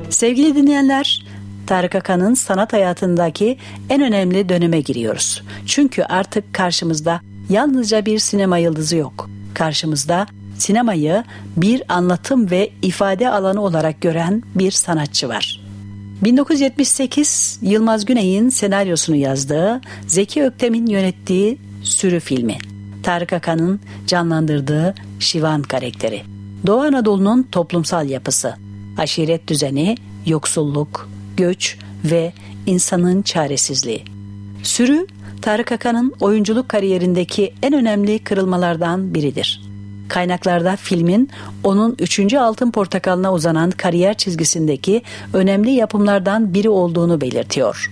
Sevgili dinleyenler, Tarık Akan'ın sanat hayatındaki en önemli döneme giriyoruz. Çünkü artık karşımızda yalnızca bir sinema yıldızı yok. Karşımızda sinemayı bir anlatım ve ifade alanı olarak gören bir sanatçı var. 1978 Yılmaz Güney'in senaryosunu yazdığı, Zeki Öktem'in yönettiği Sürü filmi. Tarık Akan'ın canlandırdığı Şivan karakteri. Doğu Anadolu'nun toplumsal yapısı, aşiret düzeni, yoksulluk, göç ve insanın çaresizliği. Sürü, Tarık Akan'ın oyunculuk kariyerindeki en önemli kırılmalardan biridir. Kaynaklarda filmin onun 3. Altın Portakalına uzanan kariyer çizgisindeki önemli yapımlardan biri olduğunu belirtiyor.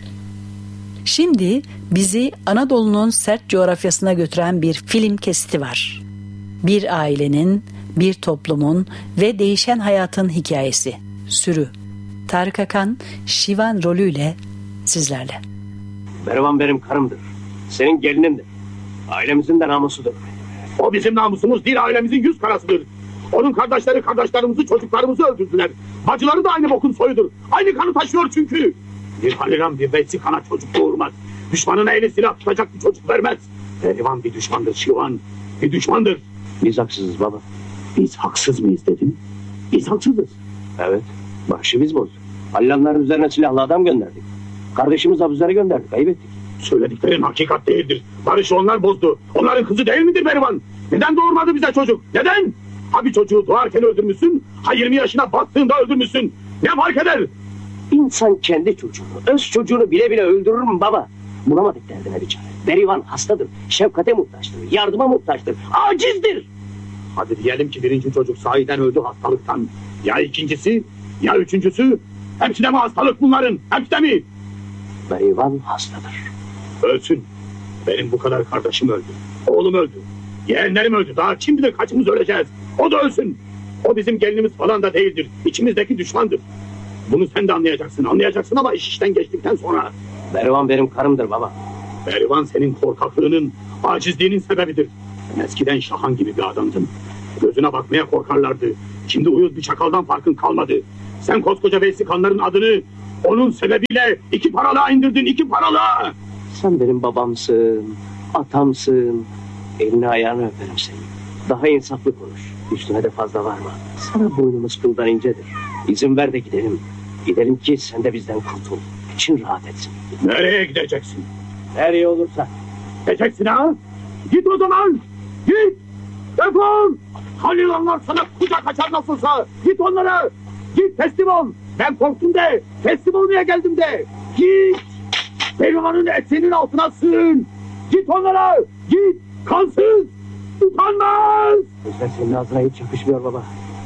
Şimdi bizi Anadolu'nun sert coğrafyasına götüren bir film kesiti var. Bir ailenin, bir toplumun ve değişen hayatın hikayesi. Sürü. Tarık Akan, Şivan rolüyle sizlerle. Mervan benim karımdır. Senin gelinimdir. Ailemizin de namusudur. O bizim namusumuz değil, ailemizin yüz karasıdır. Onun kardeşleri kardeşlerimizi, çocuklarımızı öldürdüler. Bacıları da aynı bokun soyudur. Aynı kanı taşıyor çünkü. Bir Halilan bir Veysi kana çocuk doğurmaz. Düşmanına eli silah tutacak bir çocuk vermez. Pehlivan bir düşmandır Şivan. Bir düşmandır. Biz haksızız baba. Biz haksız mıyız dedim. Biz haksızız. Evet. Başı biz bozduk. Hallanların üzerine silahlı adam gönderdik. Kardeşimiz Abuzer'e gönderdik. Ayıp ettik. Söylediklerin hakikat değildir. Barışı onlar bozdu. Onların kızı değil midir Berivan? Neden doğurmadı bize çocuk? Neden? Ha bir çocuğu doğarken öldürmüşsün, ha 20 yaşına bastığında öldürmüşsün. Ne fark eder? İnsan kendi çocuğunu, öz çocuğunu bile bile öldürür mü baba? Bulamadık derdine bir çare. Berivan hastadır, şefkate muhtaçtır, yardıma muhtaçtır, acizdir. Hadi diyelim ki birinci çocuk sahiden öldü hastalıktan. Ya ikincisi, ya üçüncüsü? Hepsi de mi hastalık bunların? Hepsi de mi? Berivan hastadır. Ölsün. Benim bu kadar kardeşim öldü. Oğlum öldü. Yeğenlerim öldü. Daha kim bilir kaçımız öleceğiz. O da ölsün. O bizim gelinimiz falan da değildir. İçimizdeki düşmandır. Bunu sen de anlayacaksın. Anlayacaksın ama iş işten geçtikten sonra. Berivan benim karımdır baba. Berivan senin korkaklığının, acizliğinin sebebidir. Sen eskiden Şahan gibi bir adamdın. Gözüne bakmaya korkarlardı. Şimdi uyuz bir çakaldan farkın kalmadı. Sen koskoca Veysikanların adını onun sebebiyle 2 paralığa indirdin, 2 paralığa. Sen benim babamsın, atamsın. Elini ayağını öperim seni. Daha insaflı konuş. Üstüne de fazla varma. Sana boynumuz kıldan incedir. İzin ver de gidelim. Gidelim ki sen de bizden kurtul. İçin rahat etsin. Nereye gideceksin? Nereye olursa. Gideceksin ha? Git o zaman. Git. Defol. Halilanlar sana kucak açar nasılsa. Git onlara. Git teslim ol. Ben korktum de. Teslim olmaya geldim de. Git. Berivan'ın etinin altına sığın. Git onlara. Git. Kansız. Utanmaz. Gözler senin ağzına hiç yakışmıyor baba.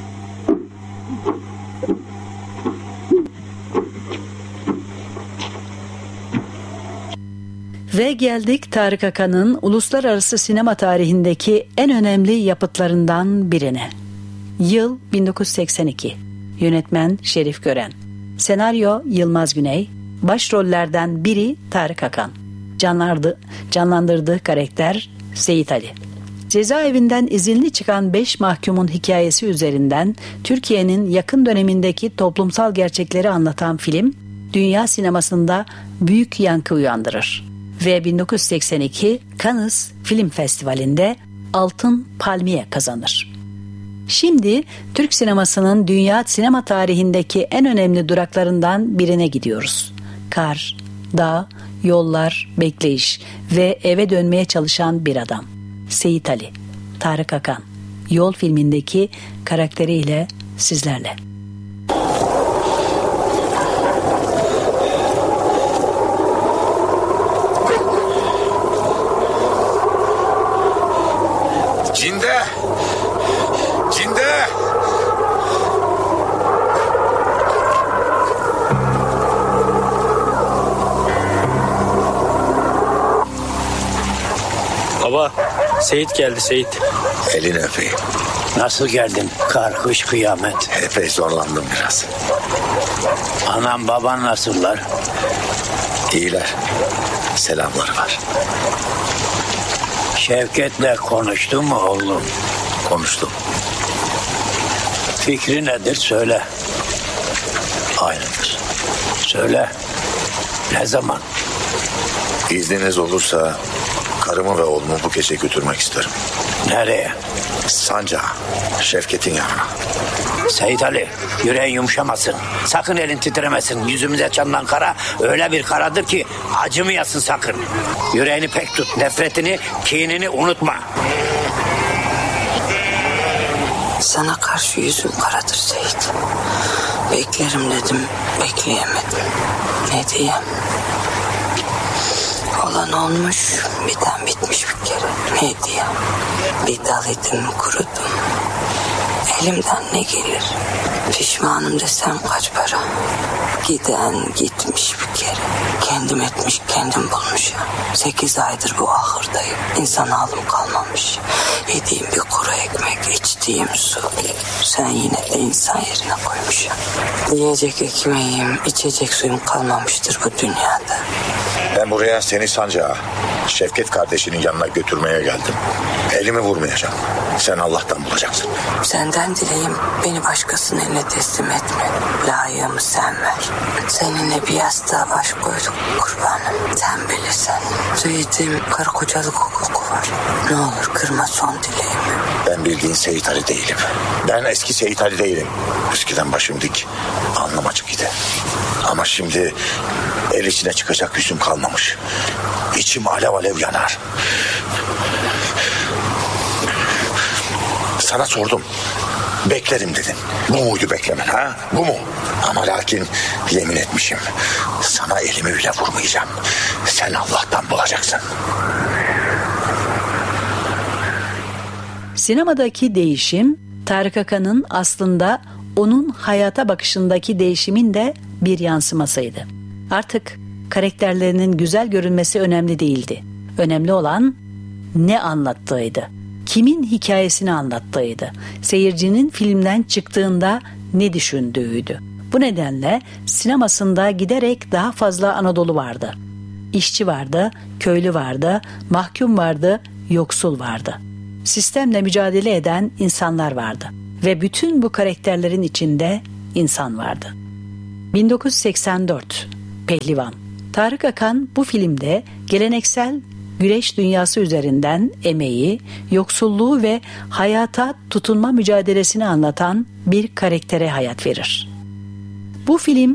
Ve geldik Tarık Akan'ın uluslararası sinema tarihindeki en önemli yapıtlarından birine. Yıl 1982. Yönetmen Şerif Gören. Senaryo Yılmaz Güney. Başrollerden biri Tarık Akan. Canlandırdığı karakter Seyit Ali. Cezaevinden izinli çıkan 5 mahkumun hikayesi üzerinden Türkiye'nin yakın dönemindeki toplumsal gerçekleri anlatan film, dünya sinemasında büyük yankı uyandırır. Ve 1982 Cannes Film Festivali'nde Altın Palmiye kazanır. Şimdi Türk sinemasının dünya sinema tarihindeki en önemli duraklarından birine gidiyoruz. Kar, dağ, yollar, bekleyiş ve eve dönmeye çalışan bir adam. Seyit Ali, Tarık Akan, Yol filmindeki karakteriyle sizlerle. Cinde! Cinde! Baba, Seyit geldi Seyit. Elini öpeyim. Nasıl geldin? Kar, kış, kıyamet. Epey zorlandım biraz. Anam baban nasıllar? İyiler. Selamları var. Şevket'le konuştun mu oğlum? Konuştum. Fikri nedir söyle. Aynıdır. Söyle. Ne zaman? İzniniz olursa karımı ve oğlumu bu gece götürmek isterim. Nereye? Sancağa, Şevket'in yanına. Seyit Ali, yüreğin yumuşamasın. Sakın elin titremesin. Yüzümüze çalınan kara öyle bir karadır ki acımayasın sakın. Yüreğini pek tut. Nefretini, kinini unutma. Sana karşı yüzüm karadır Seyit. Beklerim dedim, bekleyemedim. Ne diyeyim? Olan olmuş, biten bitmiş bir kere. Ne diyeyim? Bir dal idim, kurudum. Elimden ne gelir? Pişmanım desem kaç para? Giden gitmiş bir kere. Kendim etmiş, kendim bulmuş ya. 8 aydır bu ahırdayım. İnsan halim kalmamış. Yediğim bir kuru ekmek, içtiğim su. Sen yine de insan yerine koymuş ya. Yiyecek ekmeğim, içecek suyum kalmamıştır bu dünyada. Ben buraya seni Sancağa, Şevket kardeşinin yanına götürmeye geldim. Elimi vurmayacağım. Sen Allah'tan bulacaksın. Senden dileğim beni başkasının eline teslim etme. Layığımı sen ver. Seninle bir yastığa baş koyduk kurbanım. Sen bilirsen. Söylediğim karı kocalık hukuku var. Ne olur kırma son dileğimi. Ben bildiğin Seyit Ali değilim. Ben eski Seyit Ali değilim. Eskiden başım dik, alnım açık idi. Ama şimdi el içine çıkacak yüzüm kalmamış. İçim alev alev yanar. Sana sordum. Beklerim dedin. Bu muydu beklemen ha? Bu mu? Ama lakin yemin etmişim. Sana elimi bile vurmayacağım. Sen Allah'tan bulacaksın. Sinemadaki değişim, Tarık Akan'ın aslında onun hayata bakışındaki değişimin de bir yansımasıydı. Artık karakterlerinin güzel görünmesi önemli değildi. Önemli olan ne anlattığıydı. Kimin hikayesini anlattığıydı. Seyircinin filmden çıktığında ne düşündüğüydü. Bu nedenle sinemasında giderek daha fazla Anadolu vardı. İşçi vardı, köylü vardı, mahkum vardı, yoksul vardı. Sistemle mücadele eden insanlar vardı. Ve bütün bu karakterlerin içinde insan vardı. 1984 Pehlivan. Tarık Akan bu filmde geleneksel güreş dünyası üzerinden emeği, yoksulluğu ve hayata tutunma mücadelesini anlatan bir karaktere hayat verir. Bu film